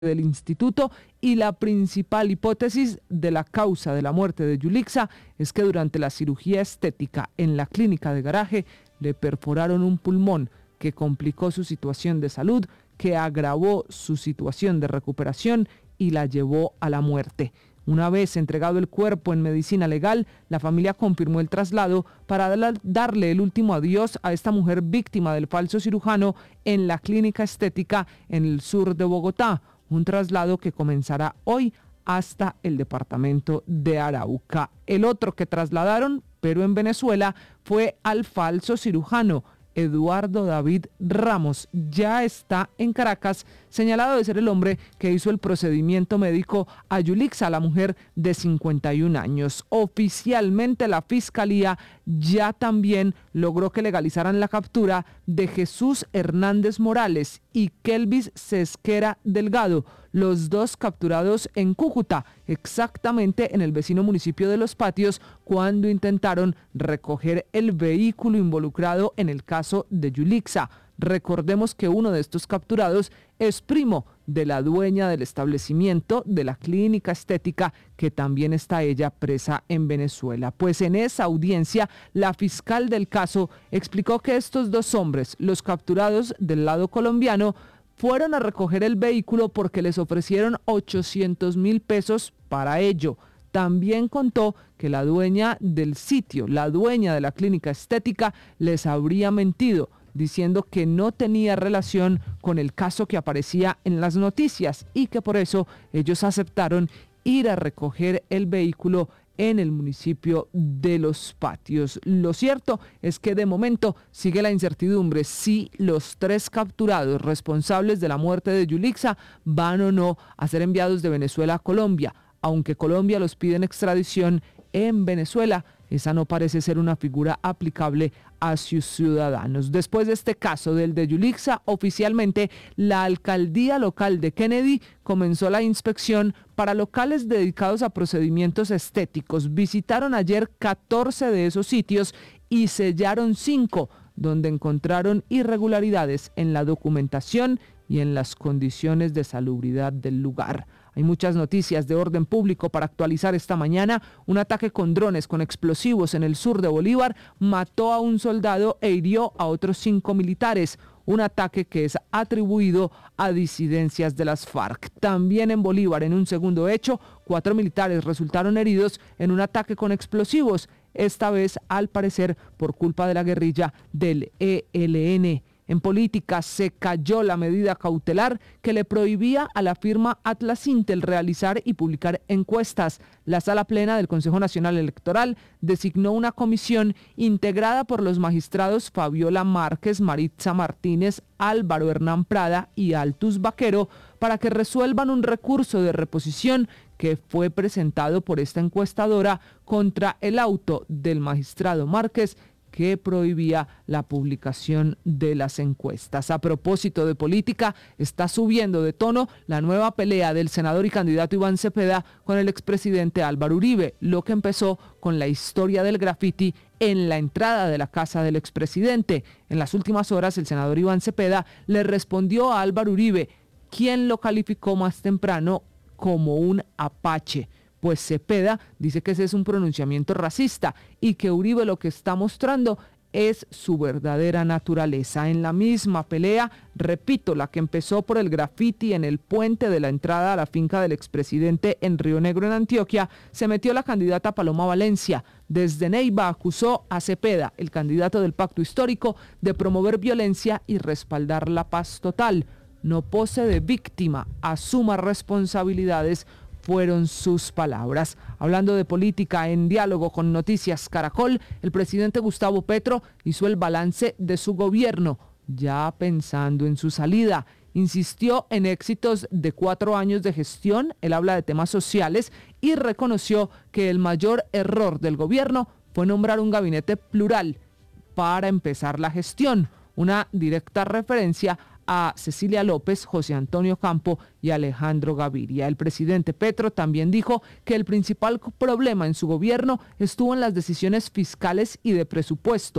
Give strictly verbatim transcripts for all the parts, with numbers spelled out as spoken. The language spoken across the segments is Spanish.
del instituto, y la principal hipótesis de la causa de la muerte de Yulixa es que durante la cirugía estética en la clínica de Garaje le perforaron un pulmón que complicó su situación de salud, que agravó su situación de recuperación y la llevó a la muerte. Una vez entregado el cuerpo en medicina legal, la familia confirmó el traslado para darle el último adiós a esta mujer víctima del falso cirujano en la clínica estética en el sur de Bogotá. Un traslado que comenzará hoy hasta el departamento de Arauca. El otro que trasladaron, pero en Venezuela, fue al falso cirujano Eduardo David Ramos. Ya está en Caracas, señalado de ser el hombre que hizo el procedimiento médico a Yulixa, la mujer de cincuenta y un años. Oficialmente la Fiscalía ya también logró que legalizaran la captura de Jesús Hernández Morales y Kelvis Cesquera Delgado, los dos capturados en Cúcuta, exactamente en el vecino municipio de Los Patios, cuando intentaron recoger el vehículo involucrado en el caso de Yulixa. Recordemos que uno de estos capturados es primo de la dueña del establecimiento de la clínica estética, que también está ella presa en Venezuela. Pues en esa audiencia, la fiscal del caso explicó que estos dos hombres, los capturados del lado colombiano, fueron a recoger el vehículo porque les ofrecieron ochocientos mil pesos para ello. También contó que la dueña del sitio, la dueña de la clínica estética, les habría mentido, diciendo que no tenía relación con el caso que aparecía en las noticias y que por eso ellos aceptaron ir a recoger el vehículo en el municipio de Los Patios. Lo cierto es que de momento sigue la incertidumbre si los tres capturados responsables de la muerte de Yulixa van o no a ser enviados de Venezuela a Colombia. Aunque Colombia los pide en extradición, en Venezuela esa no parece ser una figura aplicable a sus ciudadanos. Después de este caso del de Yulixa, oficialmente la alcaldía local de Kennedy comenzó la inspección para locales dedicados a procedimientos estéticos. Visitaron ayer catorce de esos sitios y sellaron cinco, donde encontraron irregularidades en la documentación y en las condiciones de salubridad del lugar. Hay muchas noticias de orden público para actualizar esta mañana. Un ataque con drones con explosivos en el sur de Bolívar mató a un soldado e hirió a otros cinco militares. Un ataque que es atribuido a disidencias de las FARC. También en Bolívar, en un segundo hecho, cuatro militares resultaron heridos en un ataque con explosivos, esta vez al parecer por culpa de la guerrilla del E L N. En política se cayó la medida cautelar que le prohibía a la firma Atlas Intel realizar y publicar encuestas. La Sala Plena del Consejo Nacional Electoral designó una comisión integrada por los magistrados Fabiola Márquez, Maritza Martínez, Álvaro Hernán Prada y Altus Vaquero para que resuelvan un recurso de reposición que fue presentado por esta encuestadora contra el auto del magistrado Márquez, que prohibía la publicación de las encuestas. A propósito de política, está subiendo de tono la nueva pelea del senador y candidato Iván Cepeda con el expresidente Álvaro Uribe, lo que empezó con la historia del graffiti en la entrada de la casa del expresidente. En las últimas horas, el senador Iván Cepeda le respondió a Álvaro Uribe, quien lo calificó más temprano como un apache. Pues Cepeda dice que ese es un pronunciamiento racista y que Uribe lo que está mostrando es su verdadera naturaleza. En la misma pelea, repito, la que empezó por el grafiti en el puente de la entrada a la finca del expresidente en Río Negro, en Antioquia, se metió la candidata Paloma Valencia. Desde Neiva acusó a Cepeda, el candidato del pacto histórico, de promover violencia y respaldar la paz total. No pose de víctima, asuma responsabilidades, fueron sus palabras. Hablando de política, en diálogo con Noticias Caracol, el presidente Gustavo Petro hizo el balance de su gobierno, ya pensando en su salida. Insistió en éxitos de cuatro años de gestión, él habla de temas sociales y reconoció que el mayor error del gobierno fue nombrar un gabinete plural para empezar la gestión, una directa referencia a Cecilia López, José Antonio Campo y Alejandro Gaviria. El presidente Petro también dijo que el principal problema en su gobierno estuvo en las decisiones fiscales y de presupuesto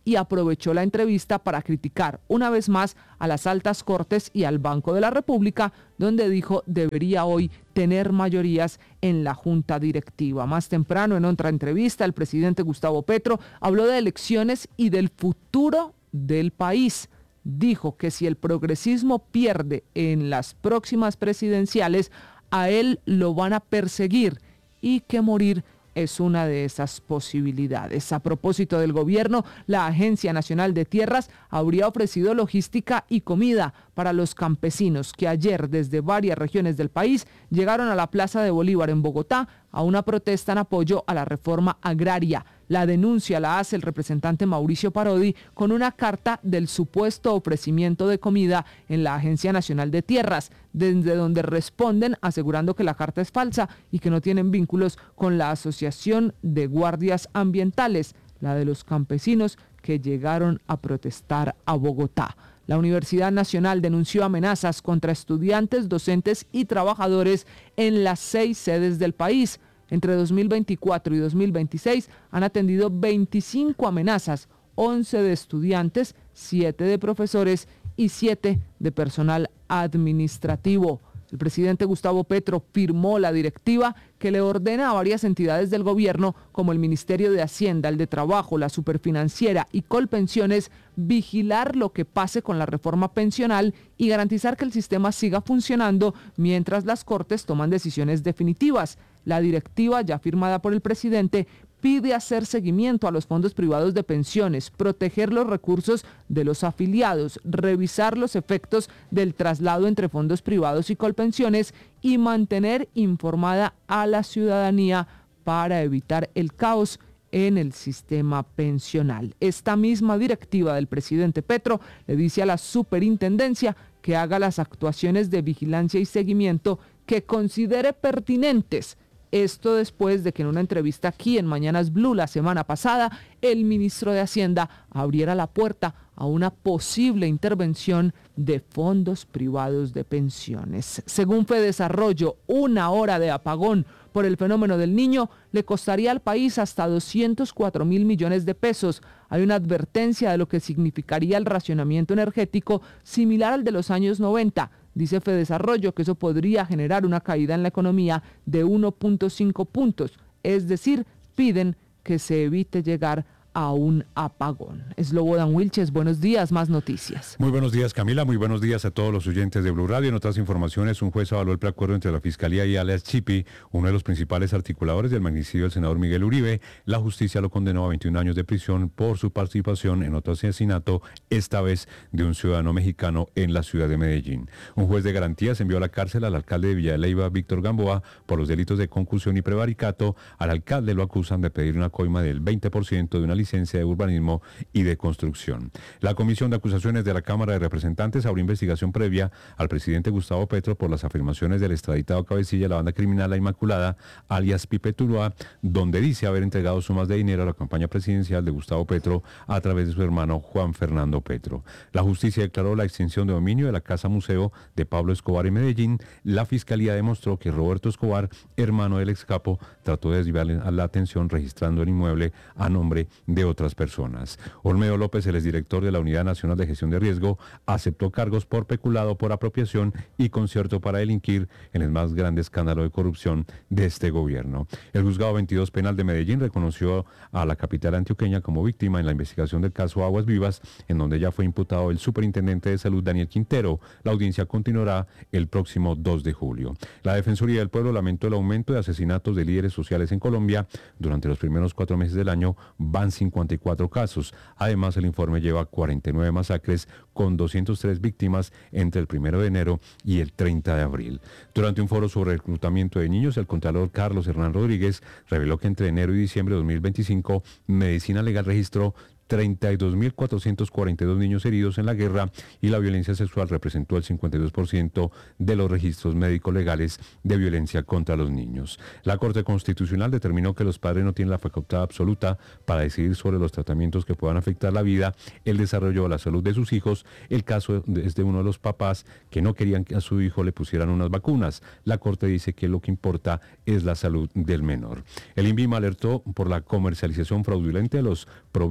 y aprovechó la entrevista para criticar una vez más a las altas cortes y al Banco de la República, donde dijo debería hoy tener mayorías en la junta directiva. Más temprano, en otra entrevista, el presidente Gustavo Petro habló de elecciones y del futuro del país. Dijo que si el progresismo pierde en las próximas presidenciales, a él lo van a perseguir y que morir es una de esas posibilidades. A propósito del gobierno, la Agencia Nacional de Tierras habría ofrecido logística y comida para los campesinos que ayer desde varias regiones del país llegaron a la Plaza de Bolívar en Bogotá a una protesta en apoyo a la reforma agraria. La denuncia la hace el representante Mauricio Parodi con una carta del supuesto ofrecimiento de comida en la Agencia Nacional de Tierras, desde donde responden asegurando que la carta es falsa y que no tienen vínculos con la Asociación de Guardias Ambientales, la de los campesinos que llegaron a protestar a Bogotá. La Universidad Nacional denunció amenazas contra estudiantes, docentes y trabajadores en las seis sedes del país. Entre dos mil veinticuatro y dos mil veintiséis han atendido veinticinco amenazas, once de estudiantes, siete de profesores y siete de personal administrativo. El presidente Gustavo Petro firmó la directiva que le ordena a varias entidades del gobierno, como el Ministerio de Hacienda, el de Trabajo, la Superfinanciera y Colpensiones, vigilar lo que pase con la reforma pensional y garantizar que el sistema siga funcionando mientras las Cortes toman decisiones definitivas. La directiva, ya firmada por el presidente, pide hacer seguimiento a los fondos privados de pensiones, proteger los recursos de los afiliados, revisar los efectos del traslado entre fondos privados y colpensiones y mantener informada a la ciudadanía para evitar el caos en el sistema pensional. Esta misma directiva del presidente Petro le dice a la superintendencia que haga las actuaciones de vigilancia y seguimiento que considere pertinentes. Esto después de que en una entrevista aquí en Mañanas Blue la semana pasada, el ministro de Hacienda abriera la puerta a una posible intervención de fondos privados de pensiones. Según Fedesarrollo, una hora de apagón por el fenómeno del Niño le costaría al país hasta doscientos cuatro mil millones de pesos. Hay una advertencia de lo que significaría el racionamiento energético similar al de los años noventa. Dice Fedesarrollo que eso podría generar una caída en la economía de uno punto cinco puntos, es decir, piden que se evite llegar a un apagón. Slobodan Wilches, buenos días, más noticias. Muy buenos días, Camila, muy buenos días a todos los oyentes de Blue Radio. En otras informaciones, un juez avaló el preacuerdo entre la Fiscalía y alias Chipi, uno de los principales articuladores del magnicidio del senador Miguel Uribe. La justicia lo condenó a veintiún años de prisión por su participación en otro asesinato, esta vez de un ciudadano mexicano en la ciudad de Medellín. Un juez de garantías envió a la cárcel al alcalde de Villa de Leyva, Víctor Gamboa, por los delitos de concusión y prevaricato. Al alcalde lo acusan de pedir una coima del veinte por ciento de una licencia de urbanismo y de construcción. La Comisión de Acusaciones de la Cámara de Representantes abrió investigación previa al presidente Gustavo Petro por las afirmaciones del extraditado cabecilla de la banda criminal La Inmaculada, alias Pipe Tuluá, donde dice haber entregado sumas de dinero a la campaña presidencial de Gustavo Petro a través de su hermano Juan Fernando Petro. La justicia declaró la extinción de dominio de la Casa Museo de Pablo Escobar en Medellín. La Fiscalía demostró que Roberto Escobar, hermano del excapo, trató de desviar la atención registrando el inmueble a nombre de otras personas. Olmedo López, el exdirector de la Unidad Nacional de Gestión de Riesgo, aceptó cargos por peculado, por apropiación y concierto para delinquir en el más grande escándalo de corrupción de este gobierno. El juzgado veintidós penal de Medellín reconoció a la capital antioqueña como víctima en la investigación del caso Aguas Vivas, en donde ya fue imputado el superintendente de salud Daniel Quintero. La audiencia continuará el próximo dos de julio. La Defensoría del Pueblo lamentó el aumento de asesinatos de líderes sociales en Colombia. Durante los primeros cuatro meses del año van cincuenta y cuatro casos. Además, el informe lleva cuarenta y nueve masacres con doscientas tres víctimas entre el primero de enero y el treinta de abril. Durante un foro sobre reclutamiento de niños, el contralor Carlos Hernán Rodríguez reveló que entre enero y diciembre de dos mil veinticinco, Medicina Legal registró treinta y dos mil cuatrocientos cuarenta y dos niños heridos en la guerra y la violencia sexual representó el cincuenta y dos por ciento de los registros médicos legales de violencia contra los niños. La Corte Constitucional determinó que los padres no tienen la facultad absoluta para decidir sobre los tratamientos que puedan afectar la vida, el desarrollo o la salud de sus hijos. El caso es de uno de los papás que no querían que a su hijo le pusieran unas vacunas. La Corte dice que lo que importa es la salud del menor. El INVIMA alertó por la comercialización fraudulenta de los probióticos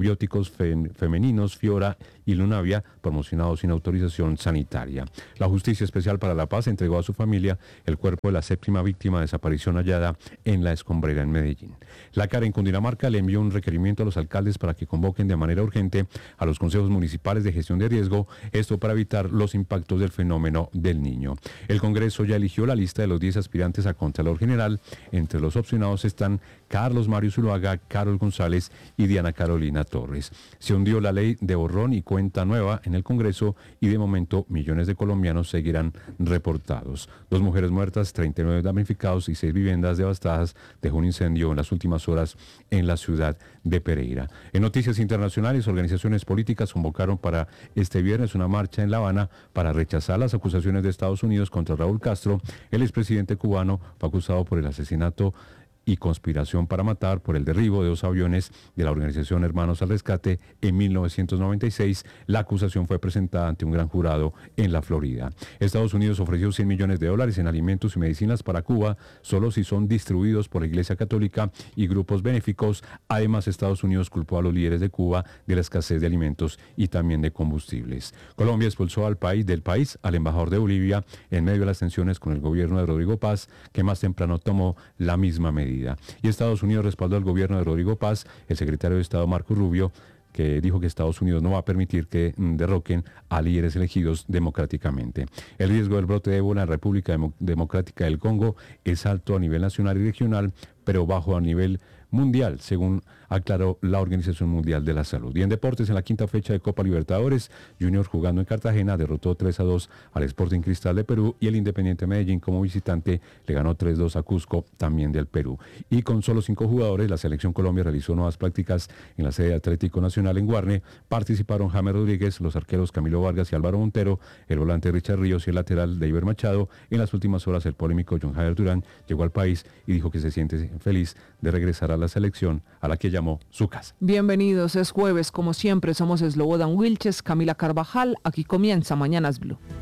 equipos fe- femeninos Fiora y Lunavia, promocionados sin autorización sanitaria. La Justicia Especial para la Paz entregó a su familia el cuerpo de la séptima víctima de desaparición hallada en la Escombrera en Medellín. La C A R en Cundinamarca le envió un requerimiento a los alcaldes para que convoquen de manera urgente a los consejos municipales de gestión de riesgo, esto para evitar los impactos del fenómeno del Niño. El Congreso ya eligió la lista de los diez aspirantes a Contralor General. Entre los opcionados están Carlos Mario Zuluaga, Carol González y Diana Carolina Torres. Se hundió la ley de borrón y cuenta nueva en el Congreso y de momento millones de colombianos seguirán reportados. Dos mujeres muertas, treinta y nueve damnificados y seis viviendas devastadas dejó un incendio en las últimas horas en la ciudad de Pereira. En noticias internacionales, organizaciones políticas convocaron para este viernes una marcha en La Habana para rechazar las acusaciones de Estados Unidos contra Raúl Castro. El expresidente cubano fue acusado por el asesinato y conspiración para matar por el derribo de dos aviones de la organización Hermanos al Rescate en mil novecientos noventa y seis. La acusación fue presentada ante un gran jurado en la Florida. Estados Unidos ofreció cien millones de dólares en alimentos y medicinas para Cuba, solo si son distribuidos por la Iglesia Católica y grupos benéficos. Además, Estados Unidos culpó a los líderes de Cuba de la escasez de alimentos y también de combustibles. Colombia expulsó al país del país al embajador de Bolivia en medio de las tensiones con el gobierno de Rodrigo Paz, que más temprano tomó la misma medida. Y Estados Unidos respaldó al gobierno de Rodrigo Paz. El secretario de Estado Marco Rubio, que dijo que Estados Unidos no va a permitir que mm, derroquen a líderes elegidos democráticamente. El riesgo del brote de ébola en la República Demo- Democrática del Congo es alto a nivel nacional y regional, pero bajo a nivel mundial, según aclaró la Organización Mundial de la Salud. Y en deportes, en la quinta fecha de Copa Libertadores, Junior jugando en Cartagena derrotó tres a dos al Sporting Cristal de Perú y el Independiente Medellín como visitante le ganó tres dos a Cusco, también del Perú. Y con solo cinco jugadores, la Selección Colombia realizó nuevas prácticas en la sede de Atlético Nacional en Guarne. Participaron James Rodríguez, los arqueros Camilo Vargas y Álvaro Montero, el volante Richard Ríos y el lateral Deiber Machado. En las últimas horas, el polémico John Javier Durán llegó al país y dijo que se siente feliz de regresar a la selección a la que llamó su casa. Bienvenidos, es jueves, como siempre somos Slobodan Wilches, Camila Carvajal, aquí comienza Mañanas Blue.